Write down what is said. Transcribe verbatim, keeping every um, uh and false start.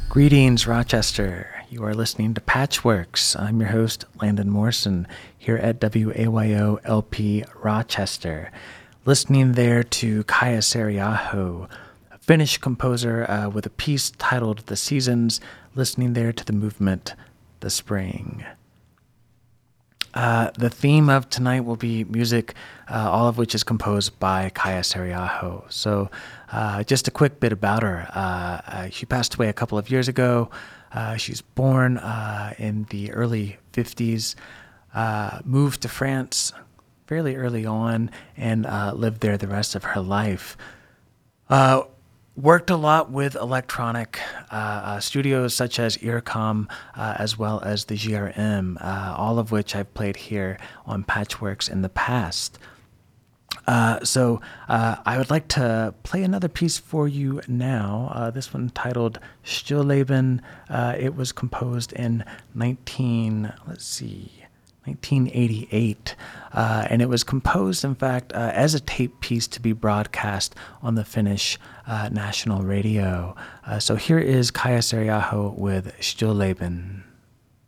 Greetings, Rochester. You are listening to Patchworks. I'm your host, Landon Morrison, here at W A Y O L P Rochester. Listening there to Kaya Saariaho, a Finnish composer uh, with a piece titled The Seasons, listening there to the movement, The Spring. Uh, the theme of tonight will be music, uh, all of which is composed by Kaya Saariaho. So uh, just a quick bit about her. Uh, uh, she passed away a couple of years ago. Uh, she's born uh, in the early fifties, uh, moved to France fairly early on, and uh, lived there the rest of her life. Uh, Worked a lot with electronic uh, uh, studios such as Earcom, uh, as well as the G R M, uh, all of which I've played here on Patchworks in the past. Uh, so uh, I would like to play another piece for you now. Uh, this one titled Stilleben. Uh, it was composed in nineteen, let's see, nineteen eighty-eight, uh, and it was composed, in fact, uh, as a tape piece to be broadcast on the Finnish uh, national radio. Uh, so here is Kaya Saariaho with Stilleben.